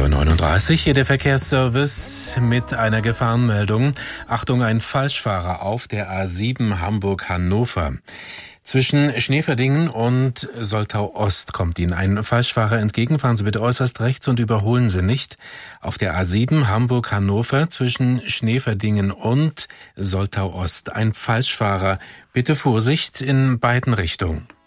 8:39 Uhr, hier der Verkehrsservice mit einer Gefahrenmeldung. Achtung, ein Falschfahrer auf der A7 Hamburg-Hannover. Zwischen Schneeverdingen und Soltau-Ost kommt Ihnen ein Falschfahrer entgegen. Fahren Sie bitte äußerst rechts und überholen Sie nicht. Auf der A7 Hamburg-Hannover zwischen Schneeverdingen und Soltau-Ost ein Falschfahrer. Bitte Vorsicht in beiden Richtungen.